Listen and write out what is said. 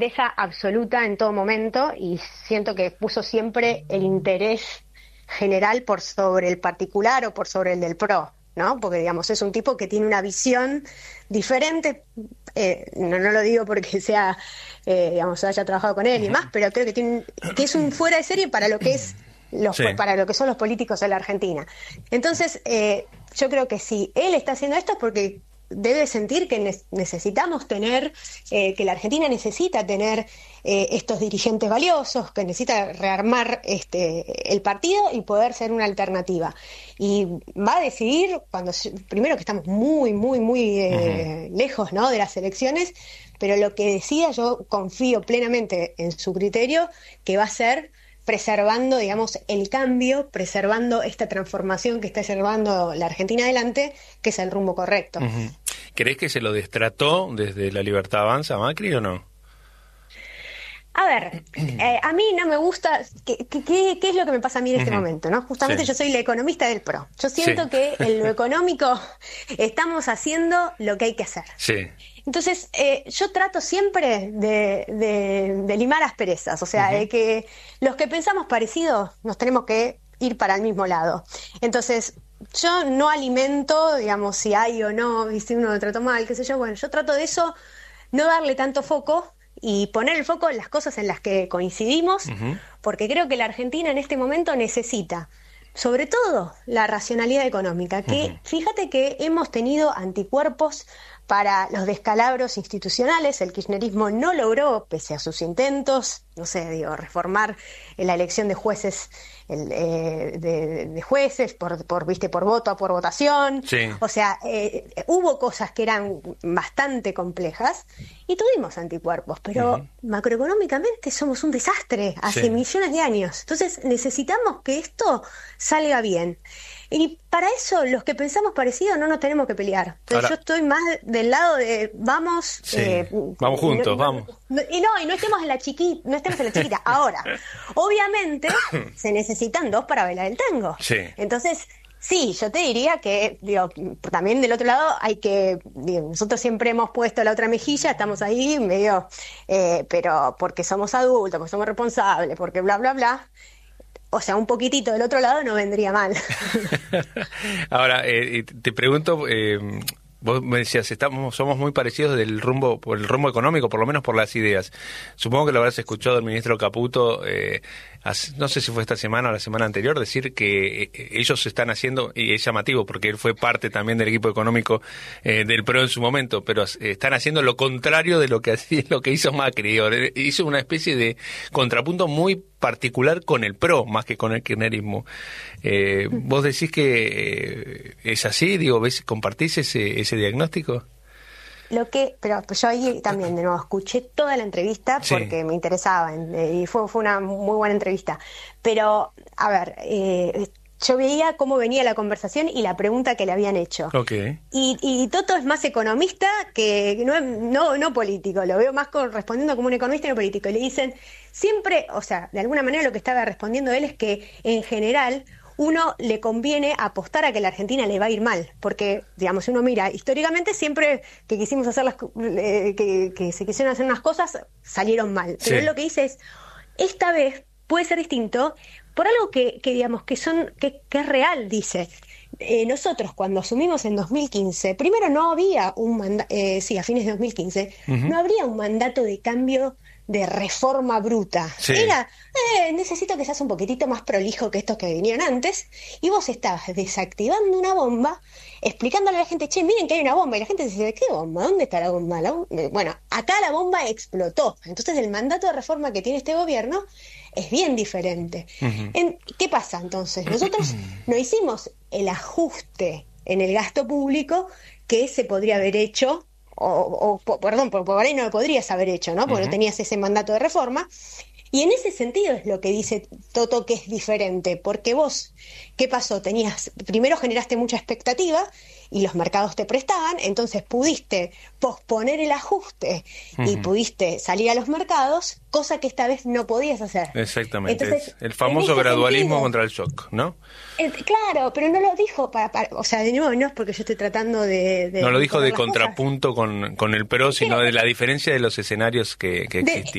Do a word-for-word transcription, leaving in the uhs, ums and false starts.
deja absoluta en todo momento y siento que puso siempre el interés general por sobre el particular o por sobre el del pro, ¿no? Porque, digamos, es un tipo que tiene una visión diferente, eh, no, no lo digo porque sea, eh, digamos, haya trabajado con él y más, pero creo que, tiene, que es un fuera de serie para lo que es los, sí. para lo que son los políticos de la Argentina. Entonces, eh, yo creo que si él está haciendo esto es porque debe sentir que ne- necesitamos tener, eh, que la Argentina necesita tener eh, estos dirigentes valiosos, que necesita rearmar este el partido y poder ser una alternativa. Y va a decidir, cuando primero que estamos muy, muy, muy eh, uh-huh. lejos, ¿no?, de las elecciones, pero lo que decida yo confío plenamente en su criterio, que va a ser preservando, digamos, el cambio, preservando esta transformación que está llevando la Argentina adelante, que es el rumbo correcto. Uh-huh. ¿Crees que se lo destrató desde La Libertad Avanza a Macri o no? A ver, eh, a mí no me gusta, ¿qué, qué, qué es lo que me pasa a mí en este uh-huh. momento, ¿no? Justamente sí. Yo soy la economista del PRO. Yo siento sí. que en lo económico estamos haciendo lo que hay que hacer. Sí. Entonces, eh, yo trato siempre de, de, de limar asperezas, o sea, uh-huh. de que los que pensamos parecido nos tenemos que ir para el mismo lado. Entonces, yo no alimento, digamos, si hay o no, y si uno lo trató mal, qué sé yo, bueno, yo trato de eso, no darle tanto foco y poner el foco en las cosas en las que coincidimos, uh-huh. porque creo que la Argentina en este momento necesita, sobre todo, la racionalidad económica, que uh-huh. fíjate que hemos tenido anticuerpos para los descalabros institucionales. El kirchnerismo no logró, pese a sus intentos, no sé, digo, reformar la elección de jueces, el, eh, de, de jueces por, por, viste, por voto, por votación. Sí. O sea, eh, hubo cosas que eran bastante complejas y tuvimos anticuerpos, pero uh-huh. macroeconómicamente somos un desastre hace sí. millones de años. Entonces necesitamos que esto salga bien. Y para eso, los que pensamos parecido no nos tenemos que pelear. Entonces, ahora, yo estoy más del lado de vamos... Sí, eh, vamos juntos, no, vamos. No, y no, y no estemos en la chiquita, no estemos en la chiquita. Ahora, obviamente, se necesitan dos para bailar el tango. Sí. Entonces, sí, yo te diría que, digo, también del otro lado hay que... Digo, nosotros siempre hemos puesto la otra mejilla, estamos ahí medio... Eh, pero porque somos adultos, porque somos responsables, porque bla, bla, bla... O sea, un poquitito del otro lado no vendría mal. Ahora, eh, te pregunto, eh, vos me decías, estamos, somos muy parecidos del rumbo, por el rumbo económico, por lo menos por las ideas. Supongo que lo habrás escuchado del ministro Caputo, eh, hace, no sé si fue esta semana o la semana anterior, decir que eh, ellos están haciendo, y es llamativo porque él fue parte también del equipo económico eh, del PRO en su momento, pero eh, están haciendo lo contrario de lo que, lo que hizo Macri. Hizo una especie de contrapunto muy particular con el PRO, más que con el kirchnerismo. Eh, ¿Vos decís que eh, es así? Digo, ¿ves, compartís ese, ese diagnóstico? Lo que, pero yo ahí también, de nuevo, escuché toda la entrevista porque sí. me interesaba y fue, fue una muy buena entrevista. Pero, a ver, eh, yo veía cómo venía la conversación y la pregunta que le habían hecho. Okay. Y, y Toto es más economista que no, no, no político, lo veo más con, respondiendo como un economista y no político. Y le dicen, siempre, o sea, de alguna manera lo que estaba respondiendo él es que en general uno le conviene apostar a que la Argentina le va a ir mal, porque, digamos, si uno mira, históricamente siempre que quisimos hacer las, eh, que, que se quisieron hacer unas cosas, salieron mal. Pero sí. él lo que dice es, esta vez puede ser distinto por algo que, que digamos, que son, que, que es real, dice. Eh, nosotros cuando asumimos en dos mil quince, primero no había un mandato, eh, sí, a fines de dos mil quince, uh-huh. no habría un mandato de cambio de reforma bruta. Sí. Era, eh, necesito que seas un poquitito más prolijo que estos que vinieron antes, y vos estabas desactivando una bomba, explicándole a la gente, che, miren que hay una bomba, y la gente dice, ¿qué bomba? ¿Dónde está la bomba? La bomba? Bueno, acá la bomba explotó. Entonces el mandato de reforma que tiene este gobierno es bien diferente. Uh-huh. En, ¿Qué pasa entonces? Nosotros no hicimos el ajuste en el gasto público que se podría haber hecho, o, o perdón, por, por ahí no lo podrías haber hecho, ¿no? Porque uh-huh. no tenías ese mandato de reforma. Y en ese sentido es lo que dice Toto que es diferente, porque vos, ¿qué pasó? Tenías, primero generaste mucha expectativa y los mercados te prestaban, entonces pudiste posponer el ajuste uh-huh. y pudiste salir a los mercados, cosa que esta vez no podías hacer. Exactamente, entonces, el famoso gradualismo sentido, contra el shock, ¿no? Eh, claro, pero no lo dijo para, para, o sea, de nuevo, no es porque yo estoy tratando de... de no lo dijo de contrapunto con, con el PRO, sino de la diferencia de los escenarios que, que existían.